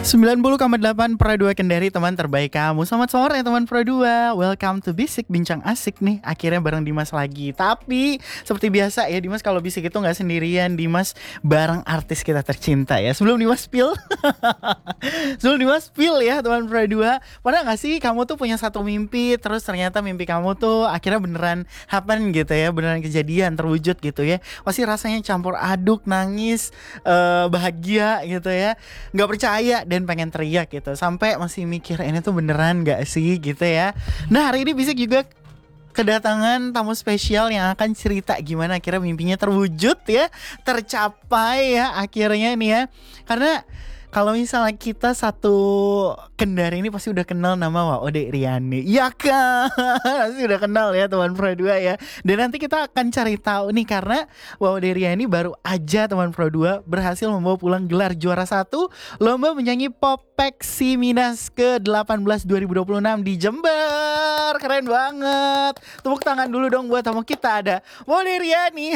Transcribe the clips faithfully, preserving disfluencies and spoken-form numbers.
sembilan puluh koma delapan Pro dua Kendari, teman terbaik kamu. Selamat sore teman Pro dua. Welcome to Bisik, bincang asik nih. Akhirnya bareng Dimas lagi. Tapi seperti biasa ya, Dimas kalau bisik itu gak sendirian. Dimas bareng artis kita tercinta ya. Sebelum Dimas spill Sebelum Dimas spill ya teman Pro dua, pernah gak sih kamu tuh punya satu mimpi, terus ternyata mimpi kamu tuh akhirnya beneran happen gitu ya, beneran kejadian, terwujud gitu ya. Pasti rasanya campur aduk, nangis, uh, bahagia gitu ya, gak percaya dan pengen teriak gitu, sampai masih mikir ini tuh beneran gak sih gitu ya. Nah, hari ini Bisik juga kedatangan tamu spesial yang akan cerita gimana akhirnya mimpinya terwujud ya, tercapai ya akhirnya nih ya. Karena kalau misalnya kita satu Kendari ini pasti udah kenal nama Waode Riani, iya kan? Pasti udah kenal ya teman Pro dua ya. Dan nanti kita akan cari tahu nih, karena Waode Riani baru aja teman Pro dua berhasil membawa pulang gelar juara satu lomba menyanyi Popexi Minas ke delapan belas dua ribu dua puluh enam di Jember. Keren banget. Tepuk tangan dulu dong buat tamu kita, ada Waode Riani.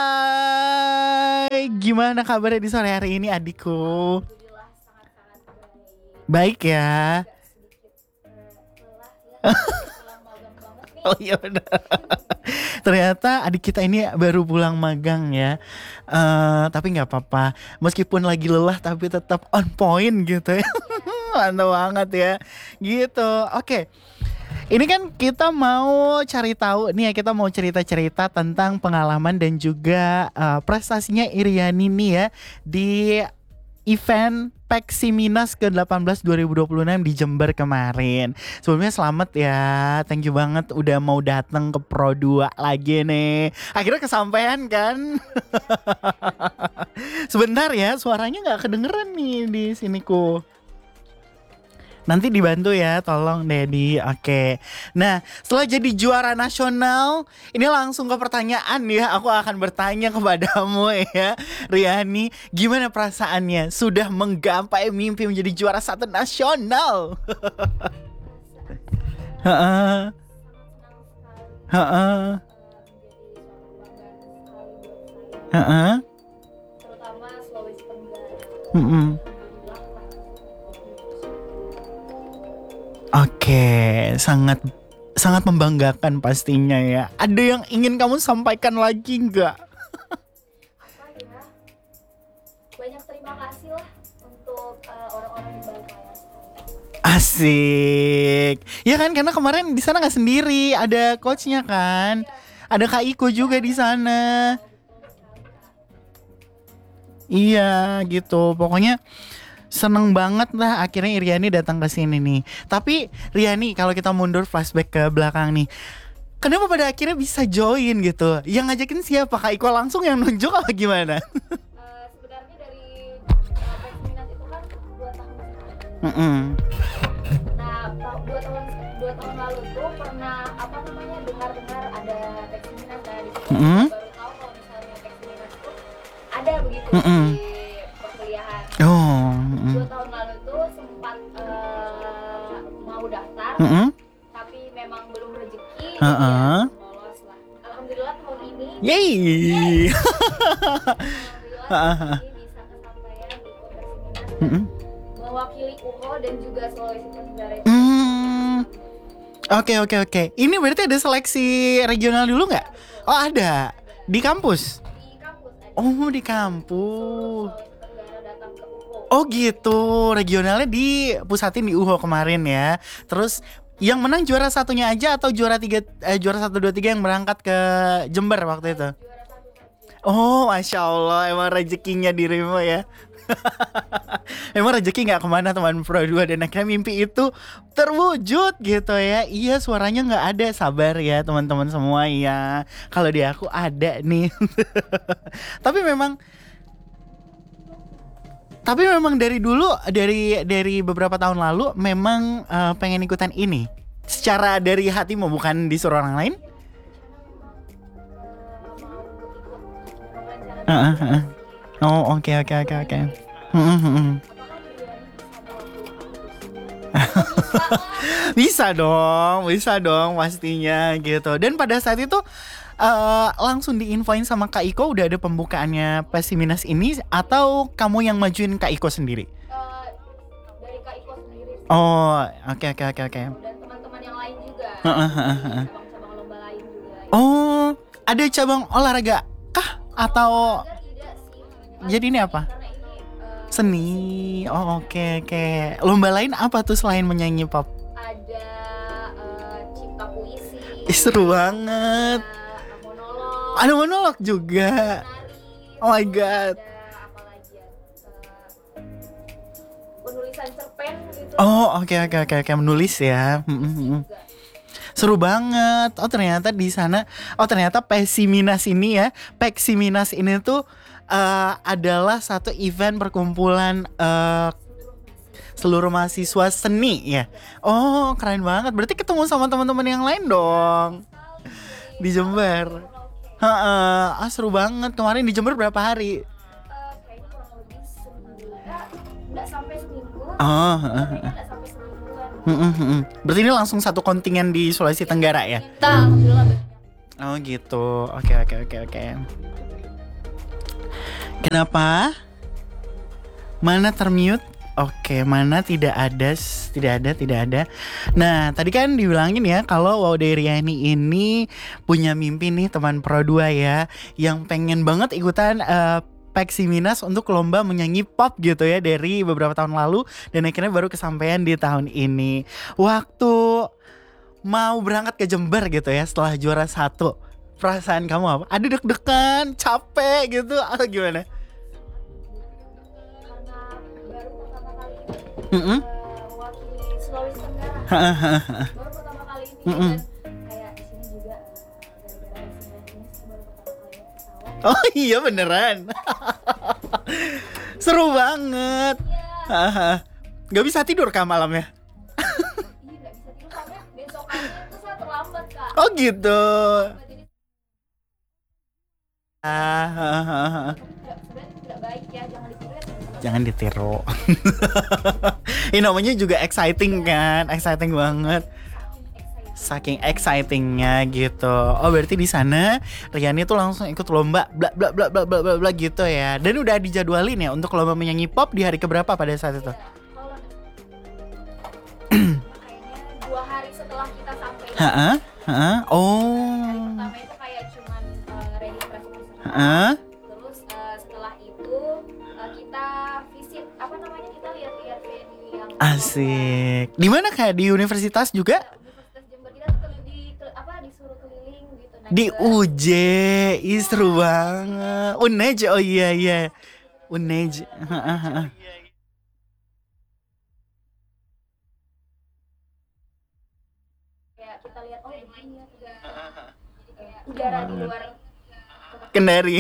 Hai, gimana kabarnya di sore hari ini adikku? Baik ya. Oh iya benar. Ternyata adik kita ini baru pulang magang ya. Uh, tapi nggak apa-apa. Meskipun lagi lelah tapi tetap on point gitu ya. Mantap banget ya. Gitu. Oke. Ini kan kita mau cari tahu nih ya, kita mau cerita-cerita tentang pengalaman dan juga uh, prestasinya Iriani nih ya di event Pexi Minas ke delapan belas dua ribu dua puluh enam di Jember kemarin. Sebelumnya selamat ya, thank you banget udah mau datang ke Pro dua lagi nih. Akhirnya kesampaian kan. Sebentar ya, suaranya gak kedengeran nih di siniku. Nanti dibantu ya, tolong Dedi. Oke. Nah, setelah jadi juara nasional, ini langsung ke pertanyaan ya. Aku akan bertanya kepadamu ya, Riani, gimana perasaannya sudah menggapai mimpi menjadi juara satu nasional? Heeh. Heeh. Heeh. Terutama Sulawesi Tenggara. Heeh. Oke, sangat sangat membanggakan pastinya ya. Ada yang ingin kamu sampaikan lagi nggak? Apa ya? Banyak terima kasih lah untuk uh, orang-orang di Balkaya. Asik. Ya kan, karena kemarin di sana nggak sendiri, ada coachnya kan, ada Kak Iko juga di sana. Iya gitu, pokoknya seneng banget lah akhirnya Iriani datang ke sini nih. Tapi Riani, kalau kita mundur flashback ke belakang nih, kenapa pada akhirnya bisa join gitu? Yang ngajakin siapa? Kak Iko langsung yang nunjuk apa gimana? Uh, sebenarnya dari uh, Pexi Minas itu kan dua tahun sekali. Mm-mm. Nah, ta- dua tahun dua tahun lalu tuh pernah apa namanya dengar-dengar ada Pexi Minas, nah di situ Mm-mm. baru tahu kalau misalnya Pexi Minas itu ada begitu Mm-mm. di perkuliahan. Oh. Mm-mm. Dua tahun lalu tuh sempat uh, mau daftar, Mm-mm. tapi memang belum rezeki, Uh-uh. ya lolos lah. Alhamdulillah tahun ini, Yeay. alhamdulillah tahun ini bisa kesampaian di Popexi Minas Mm-mm. mewakili U H O dan juga Sulawesi Tenggara. Hmm. Oke oke oke. Ini berarti ada seleksi regional dulu nggak? Oh ada. Di kampus? Di kampus ada. Oh di kampus. Sulawesi Tenggara datang ke U H O. Oh gitu. Regionalnya dipusatin di U H O kemarin ya. Terus yang menang juara satunya aja atau juara tiga, eh, juara satu dua tiga yang berangkat ke Jember waktu itu? Juara satu saja. Oh masya Allah, emang rezekinya dirimu ya. Emang rezeki nggak kemana teman Pro dua, dan akhirnya mimpi itu terwujud gitu ya. Iya, suaranya nggak ada, sabar ya teman-teman semua ya. Kalau di aku ada nih. Tapi memang Tapi memang dari dulu, dari dari beberapa tahun lalu memang uh, pengen ikutan ini. Secara dari hatimu, bukan disuruh orang lain. Uh, mau ikut memang rencana Heeh, heeh. Oh oke oke oke oke. Hmm, hmm, hmm. apakah Juliani bisa mewakili? Bisa dong, bisa dong pastinya gitu. Dan pada saat itu uh, langsung diinfoin sama Kak Iko udah ada pembukaannya Pexi Minas ini, atau kamu yang majuin Kak Iko sendiri? Uh, dari Oh, oke oke oke oke. dan teman-teman yang lain juga. Heeh, heeh, Di heeh. cabang-cabang lomba lain juga. Oh, ada cabang olahraga kah atau Olahraga tidak sih. jadi ini apa? Karena ini eh, Seni. Oh, oke oke. Lomba lain apa tuh selain menyanyi pop? ada eh, cipta puisi, Ih, seru banget. ada monolog, Ada monolog juga. nari, Oh my god. ada apa lagi ya? Eh, penulisan cerpen gitu. Oh, oke oke oke oke, menulis ya. Mm, mm, mm. Juga. Seru banget. Oh, ternyata di sana, oh ternyata Pesiminas ini ya, Peksiminas ini tuh eh, adalah satu event perkumpulan eh, seluruh mahasiswa seni ya. Oh, keren banget. Berarti ketemu sama teman-teman yang lain dong di Jember. Heeh, ah seru banget. Kemarin di Jember berapa hari? Eh, kayaknya kurang lebih sebulan, nggak sampai seminggu. Oh, heeh, Kayaknya heeh. nggak sampai semingguan. Mm, mm, mm. Berarti ini langsung satu kontingen di Sulawesi Tenggara ya? Kita alhamdulillah banyak. Oh gitu. Oke oke oke oke. Kenapa? Mana termute? Oke, mana tidak ada, s- tidak ada, tidak ada. Nah, tadi kan dibilangin ya kalau Wow Deriani ini punya mimpi nih teman Pro dua ya, yang pengen banget ikutan eh, Peksiminas untuk lomba menyanyi pop gitu ya dari beberapa tahun lalu dan akhirnya baru kesampaian di tahun ini. Waktu mau berangkat ke Jember gitu ya setelah juara satu, perasaan kamu apa? Ada deg-degan, capek gitu atau gimana? Karena baru pertama kali ini Mm-mm. eh, mewakili Sulawesi Tenggara. Baru pertama kali ini Mm-mm. dan kayak di sini juga eh, gara-gara insidennya ini sih baru pertama kali naik pesawat. Oh iya beneran. Seru banget. Iya, Haha. Gak bisa tidur kah malamnya? ini nggak bisa tidur sampai besokannya itu saya terlambat kak. Oh gitu. Jadi Ah, hahaha. tidak- sebenarnya tidak baik ya, jangan ditiru ya teman-teman. Jangan ditiru. Ini namanya juga exciting kan, exciting banget. Saking excited. Saking excitingnya gitu. Oh berarti di sana Riani tuh langsung ikut lomba bla bla bla bla bla bla bla gitu ya. Dan udah dijadwalin ya untuk lomba menyanyi pop di hari keberapa pada saat itu? Iya, kalau kayaknya dua hari setelah kita sampai. Heeh, heeh. Hari Oh. pertama itu kayak cuman uh, ready press release. Heeh. Terus uh, setelah itu uh, kita visit apa namanya, kita lihat-lihat venue yang Asik. Di mana Kak? Di universitas juga? Universitas Jember. Kita tuh keli- di ke- apa disuruh keliling gitu naik Di bus. U J. Ih, seru banget. Unej. Oh iya iya. Unej. Heeh, heeh. Kayak kita lihat oh begini ya juga. Jadi kayak udara di luar kota. Kendari.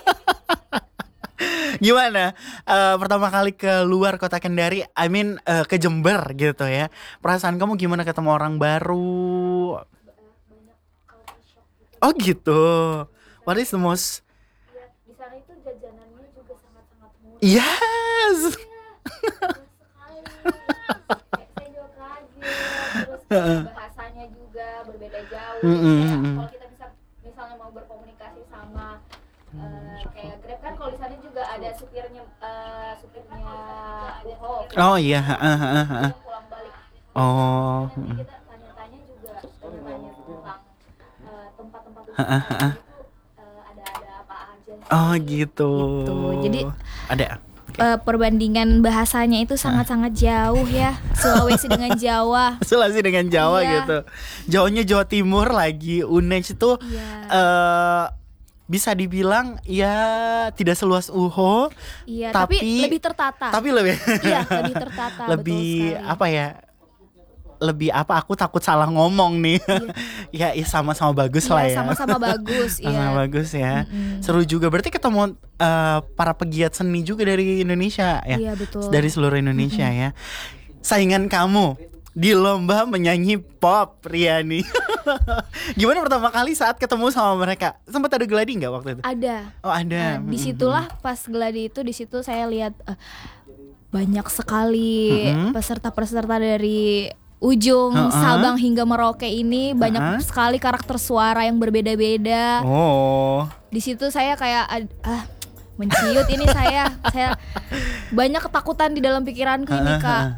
Gimana? Eh, pertama kali ke luar kota Kendari, I mean eh, ke Jember gitu ya. Perasaan kamu gimana ketemu orang baru? Banyak culture shock gitu. Oh gitu. What is the most? Iya, di sana itu jajanannya juga sangat-sangat murah. Yes. Murah sekali. Kayak saya juga kaget. Terus kayak bahasanya juga berbeda jauh. Mm, mm, Kayak mm. kalau kita bisa misalnya mau berkomunikasi sama eh, kayak Grab kan, kalau di sana juga ada supirnya eh, supirnya Uho. Oh iya. Heeh, heeh, heeh. Pulang balik. Oh. Nanti kita tanya-tanya juga, tanya-tanya tentang eh, tempat-tempat Heeh, heeh. wisata itu eh, ada-ada apa aja sih. Oh gitu. Gitu. Jadi, ada. Eh, perbandingan bahasanya itu sangat-sangat jauh ya, Sulawesi dengan Jawa. Sulawesi dengan Jawa Iya. gitu. Jauhnya Jawa Timur lagi. Unej itu Iya. eh bisa dibilang ya tidak seluas Uho, Iya, tapi, tapi- lebih tertata. tapi lebih Iya, lebih tertata. lebih betul sekali. apa ya? Lebih apa? Aku takut salah ngomong nih. ya, ya sama-sama bagus lah ya. Iya, sama-sama bagus. Sama Iya. bagus ya. Mm-mm. Seru juga. Berarti ketemu eh, para pegiat seni juga dari Indonesia ya. Iya, betul. Dari seluruh Indonesia ya. Saingan kamu di lomba menyanyi pop, Riani. Gimana pertama kali saat ketemu sama mereka? Sempat ada geladi nggak waktu itu? Ada. Oh ada. Nah, disitulah pas geladi itu, di situ saya lihat eh, banyak sekali Mm-mm. peserta-peserta dari ujung Uh-uh. Sabang hingga Merauke ini, banyak Uh-uh. sekali karakter suara yang berbeda-beda. Oh. Di situ saya kayak ad- ah menciut ini saya saya banyak ketakutan di dalam pikiranku ini, Kak.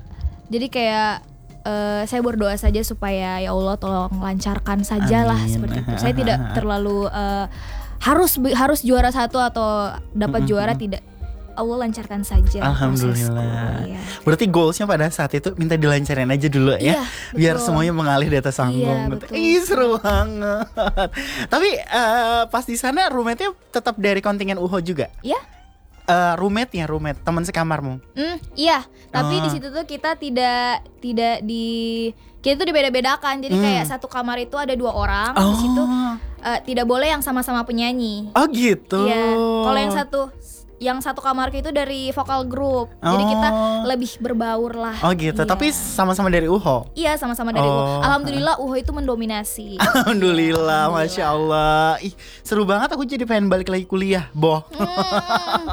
Jadi kayak eh, saya berdoa saja supaya ya Allah tolong lancarkan sajalah Amin. seperti itu. Saya tidak terlalu eh, harus harus juara satu atau dapat juara, tidak. Allah lancarkan saja. Alhamdulillah. prosesku, iya. Berarti goalsnya pada saat itu minta dilancarin aja dulu ya, Iya, biar betul. semuanya mengalir di atas Iya, panggung. gitu. betul. Ih seru banget. Tapi eh, pas di sana roommate-nya tetap dari kontingen U H O juga? Iya. Eh, roommate-nya roommate teman sekamarmu. Hmm, iya, tapi Ah. di situ tuh kita tidak tidak di kita tuh dibeda-bedakan. Jadi Hmm. kayak satu kamar itu ada dua orang. Di situ eh, tidak boleh yang sama-sama penyanyi. Oh gitu. Iya. Kalau yang satu yang satu kamar itu dari vokal grup. Jadi kita Oh. lebih berbaur lah. Oh gitu. Iya. Tapi sama-sama dari U H O. Iya, sama-sama dari U H O. Oh. Alhamdulillah U H O itu mendominasi. Alhamdulillah, Iya, masya Allah. Ih seru banget. Aku jadi pengen balik lagi kuliah, boh. Hmm.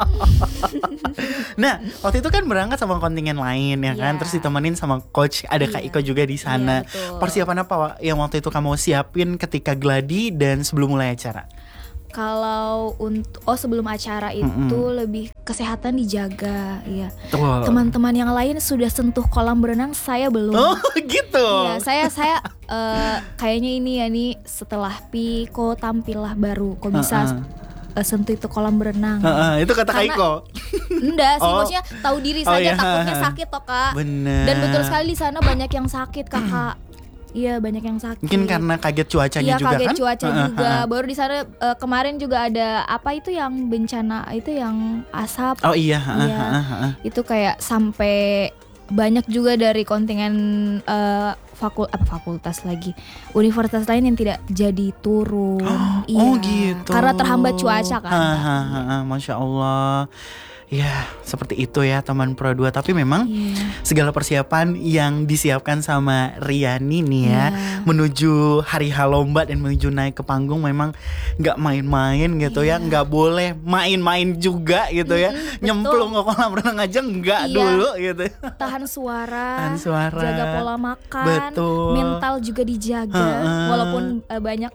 Nah, waktu itu kan berangkat sama kontingen lain ya kan, Iya. terus ditemenin sama coach, ada Kak Iya. Iko juga di sana. Iya, betul. Persiapan apa Wak, yang waktu itu kamu siapin ketika gladi dan sebelum mulai acara? Kalau untuk oh sebelum acara itu Mm-mm. lebih kesehatan dijaga, iya. Tuh. Teman-teman yang lain sudah sentuh kolam berenang, saya belum. Oh gitu. Iya, saya saya eh, kayaknya ini ya nih setelah Piko tampil lah baru kok bisa Heeh. eh, sentuh itu kolam berenang. Heeh, itu kata Kak Karena- Iko. Enggak sih, Oh. maksudnya tahu diri Oh, saja, iya. takutnya sakit toh Kak. Bener. Dan betul sekali di sana banyak yang sakit Kakak. Iya, banyak yang sakit. Mungkin karena kaget cuacanya Iya, juga kaget kan? cuaca Heeh, juga. heeh. Baru di sana eh, kemarin juga ada apa itu yang bencana itu yang asap. Oh iya, heeh, Iya. heeh, heeh. Itu kayak sampai banyak juga dari kontingen eh, fakul apa fakultas lagi universitas lain yang tidak jadi turun. Iya. Oh gitu. Karena terhambat cuaca kan. Kak. Hahaha, Masya Allah. Ya seperti itu ya teman Pro dua. Tapi memang Iya. segala persiapan yang disiapkan sama Riani nih ya, Iya. menuju hari H lomba dan menuju naik ke panggung memang nggak main-main gitu ya, Iya. nggak boleh main-main juga gitu ya, Mm-mm, betul. nyemplung ke kolam renang aja nggak Iya. dulu gitu. Tahan suara, Tahan suara. jaga pola makan, Betul. mental juga dijaga, Heeh. walaupun eh, banyak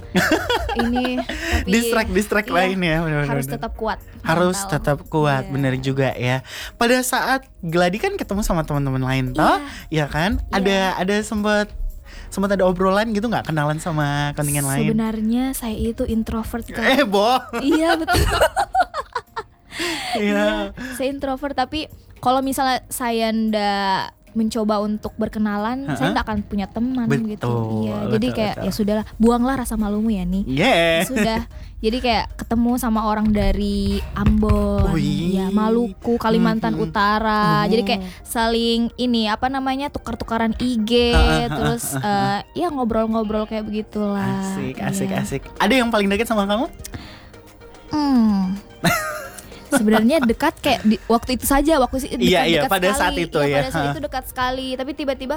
ini tapi Distract distract iya, lain ya, bener-bener. harus tetap kuat. Harus mental. tetap kuat, Iya. bener juga ya. Pada saat gladi kan ketemu sama teman-teman lain toh, ya kan? Ada ada sempat sempat ada obrolan gitu nggak, kenalan sama kontingen lain? Sebenarnya saya itu introvert Kak. Eh, boh. Iya betul. Iya. Saya introvert, tapi kalau misalnya saya ndak mencoba untuk berkenalan, Ha-ha. saya ndak akan punya teman Betul, gitu. Iya, betul, jadi kayak betul. ya sudahlah, buanglah rasa malumu ya nih. Yeah. Sudah. Jadi kayak ketemu sama orang dari Ambon, Wih. ya Maluku, Kalimantan Mhm. Utara. Oh. Jadi kayak saling ini apa namanya tukar-tukaran I G, terus eh, ya ngobrol-ngobrol kayak begitulah. Asik, Iya. asik, asik. Ada yang paling dekat sama kamu? Hmm. Sebenarnya dekat kayak di, waktu itu saja, waktu itu dekat, Iya, iya, dekat pada sekali. saat itu Iya, ya. pada saat itu dekat sekali, tapi tiba-tiba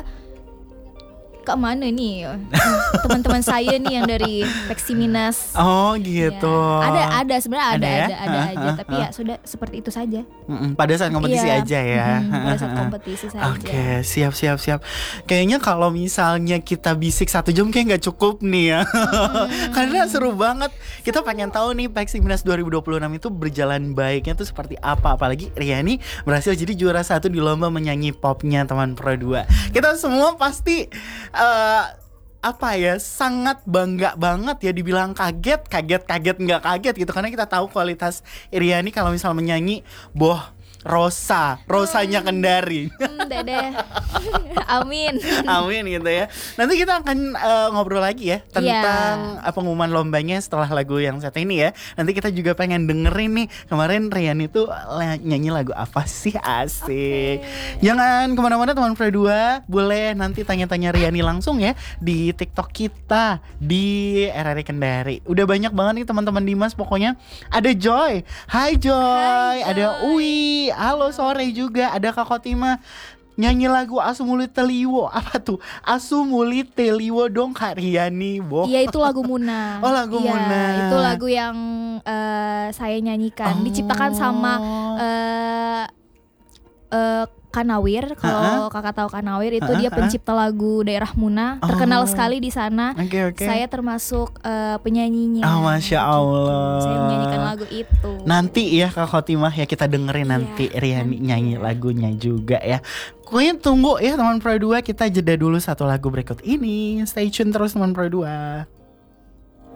ke mana nih teman-teman saya nih yang dari Peksiminas. Oh gitu. Ya, ada ada sebenarnya ada Ada ya? ada ada, Hah, aja, hah, tapi hah. ya sudah seperti itu saja. Mm-mm, pada saat kompetisi Iya. aja ya. Mhm, pada saat kompetisi saja. Oke, siap siap siap. Kayaknya kalau misalnya kita bisik satu jam kayak nggak cukup nih ya. Karena seru banget. Kita pengen tahu nih Peksiminas dua ribu dua puluh enam itu berjalan baiknya tuh seperti apa. Apalagi Riani berhasil jadi juara satu di lomba menyanyi popnya teman Pro dua. Kita semua pasti eh, apa ya, sangat bangga banget ya, dibilang kaget, kaget, kaget nggak kaget gitu, karena kita tahu kualitas Iriani kalau misal menyanyi, boh, Rosa, Rosanya Kendari. Hmm, Dede. Amin. Amin gitu ya. Nanti kita akan eh, ngobrol lagi ya tentang Iya. eh, pengumuman lombanya setelah lagu yang satu ini ya. Nanti kita juga pengen dengerin nih kemarin Rian itu la- nyanyi lagu apa sih, asik. Jangan kemana-mana teman Pro dua, boleh nanti tanya-tanya Riani langsung ya di TikTok kita di R R I Kendari. Udah banyak banget nih teman-teman Dimas, pokoknya ada Joy. Hai Joy, Hai, ada Joy. Uwi. Halo sore juga, ada Kak Kotima nyanyi lagu Asumuli Teliwo. Apa tuh? Asumuli Teliwo dong Kak Riani, boh. Iya, itu lagu Muna. Oh, lagu Iya, Muna. itu lagu yang eh, saya nyanyikan, Oh. diciptakan sama eh eh, Kanawir. Kalau kakak tahu Kanawir itu dia pencipta lagu Daerah Muna, terkenal Oh. sekali di sana. Oke oke. Saya termasuk uh, penyanyinya. Oh, Masya Allah. Saya menyanyikan lagu itu. Nanti ya Kak Khotimah ya kita dengerin Iya, nanti Riani nanti nyanyi ya. lagunya juga ya. Pokoknya tunggu ya teman Pro dua, kita jeda dulu satu lagu berikut ini. Stay tune terus teman Pro dua.